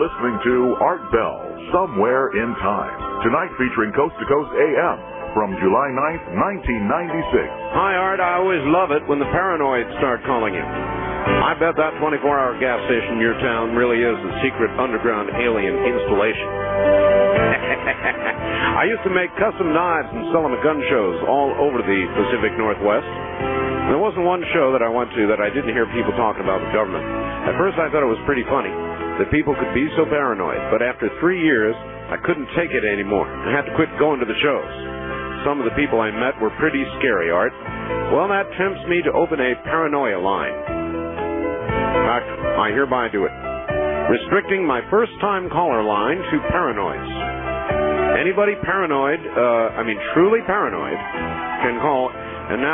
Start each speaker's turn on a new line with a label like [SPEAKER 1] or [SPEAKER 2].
[SPEAKER 1] listening to Art Bell, Somewhere in Time. Tonight featuring Coast to Coast AM from July 9th, 1996.
[SPEAKER 2] Hi, Art. I always love it when the paranoids start calling you. I bet that 24-hour gas station in your town really is a secret underground alien installation. I used to make custom knives and sell them at gun shows all over the Pacific Northwest. There wasn't one show that I went to that I didn't hear people talking about the government. At first I thought it was pretty funny that people could be so paranoid, but after 3 years, I couldn't take it anymore. I had to quit going to the shows. Some of the people I met were pretty scary, Art. Well, that tempts me to open a paranoia line. In fact, I hereby do it. Restricting my first-time caller line to paranoids. Anybody paranoid, truly paranoid, can call. And now